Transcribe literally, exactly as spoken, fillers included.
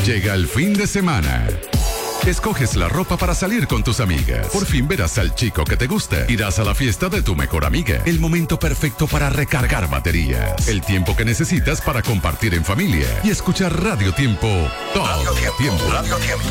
Llega el fin de semana. Escoges la ropa para salir con tus amigas. Por fin verás al chico que te gusta. Irás a la fiesta de tu mejor amiga. El momento perfecto para recargar baterías. El tiempo que necesitas para compartir en familia y escuchar Radio Tiempo todo el tiempo. Radio Tiempo.